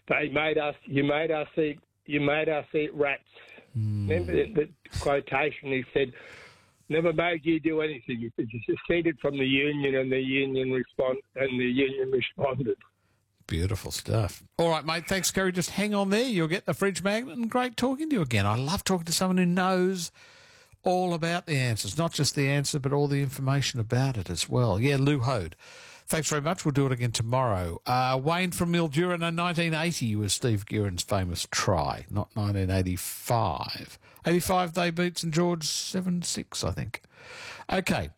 You made us eat rats. Remember the quotation? He said, "Never made you do anything." He said, "You seceded from the union, and the union responded." Beautiful stuff. All right, mate. Thanks, Kerry. Just hang on there. You'll get the fridge magnet, and great talking to you again. I love talking to someone who knows all about the answers, not just the answer, but all the information about it as well. Yeah, Lou Hode. Thanks very much. We'll do it again tomorrow. Wayne from Mildura. No, 1980 was Steve Guerin's famous try, not 1985. 85, they beat St George 7-6, I think. Okay.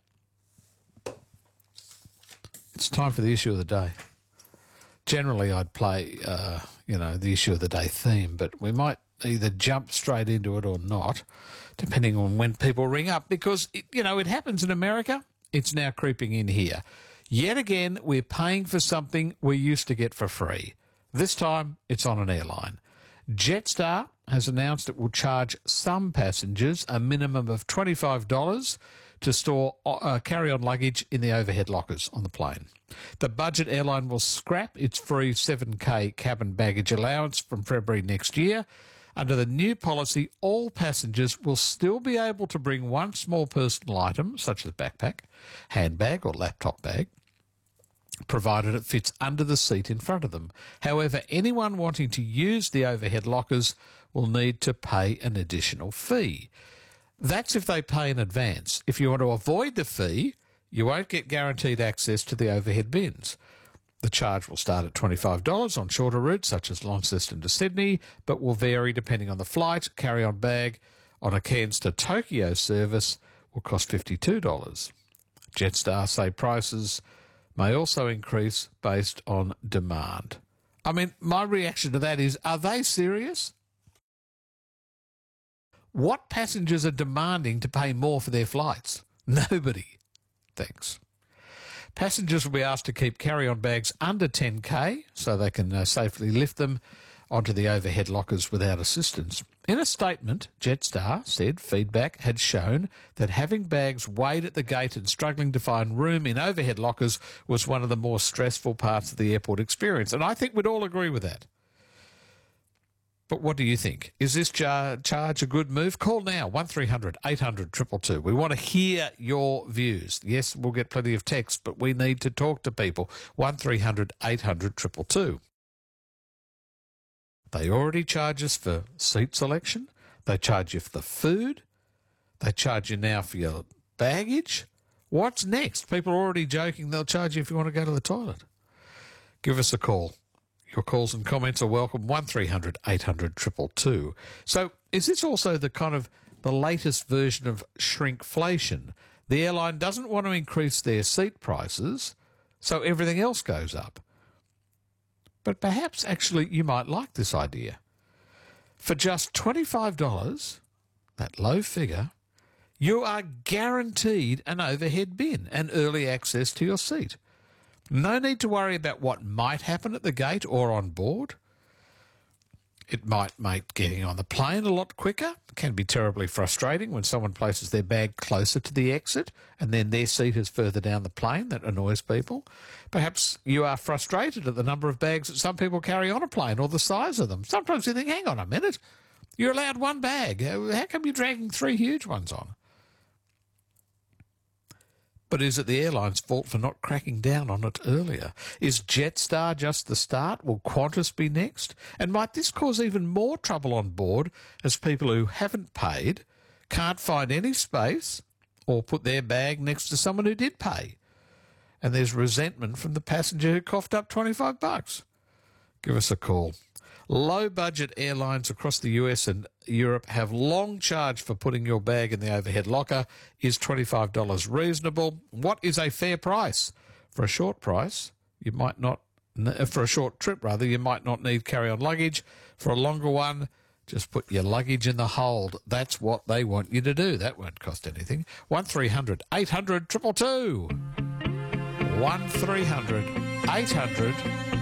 It's time for the issue of the day. Generally, I'd play, the issue of the day theme, but we might either jump straight into it or not, depending on when people ring up, because, it happens in America. It's now creeping in here. Yet again, we're paying for something we used to get for free. This time, it's on an airline. Jetstar has announced it will charge some passengers a minimum of $25 to store carry-on luggage in the overhead lockers on the plane. The budget airline will scrap its free 7K cabin baggage allowance from February next year. Under the new policy, all passengers will still be able to bring one small personal item, such as a backpack, handbag or laptop bag, provided it fits under the seat in front of them. However, anyone wanting to use the overhead lockers will need to pay an additional fee. That's if they pay in advance. If you want to avoid the fee, you won't get guaranteed access to the overhead bins. The charge will start at $25 on shorter routes such as Launceston to Sydney, but will vary depending on the flight. Carry-on bag on a Cairns to Tokyo service will cost $52. Jetstar say prices may also increase based on demand. I mean, my reaction to that is, are they serious? What passengers are demanding to pay more for their flights? Nobody. Thanks. Passengers will be asked to keep carry-on bags under 10K so they can safely lift them onto the overhead lockers without assistance. In a statement, Jetstar said feedback had shown that having bags weighed at the gate and struggling to find room in overhead lockers was one of the more stressful parts of the airport experience. And I think we'd all agree with that. But what do you think? Is this charge a good move? Call now, 1300 800 222. We want to hear your views. Yes, we'll get plenty of text, but we need to talk to people. 1300 800 222. They already charge us for seat selection. They charge you for the food. They charge you now for your baggage. What's next? People are already joking they'll charge you if you want to go to the toilet. Give us a call. Your calls and comments are welcome, 1300 800 222. So is this also the latest version of shrinkflation? The airline doesn't want to increase their seat prices, so everything else goes up. But perhaps actually you might like this idea. For just $25, that low figure, you are guaranteed an overhead bin and early access to your seat. No need to worry about what might happen at the gate or on board. It might make getting on the plane a lot quicker. It can be terribly frustrating when someone places their bag closer to the exit and then their seat is further down the plane. That annoys people. Perhaps you are frustrated at the number of bags that some people carry on a plane or the size of them. Sometimes you think, hang on a minute, you're allowed one bag. How come you're dragging three huge ones on? But is it the airline's fault for not cracking down on it earlier? Is Jetstar just the start? Will Qantas be next? And might this cause even more trouble on board as people who haven't paid can't find any space or put their bag next to someone who did pay? And there's resentment from the passenger who coughed up $25. Give us a call. Low-budget airlines across the US and Europe have long charged for putting your bag in the overhead locker. Is $25 reasonable? What is a fair price? For a short price, you might not, for a short trip rather, you might not need carry-on luggage. For a longer one, just put your luggage in the hold. That's what they want you to do. That won't cost anything. 1300 800 222. 1300 800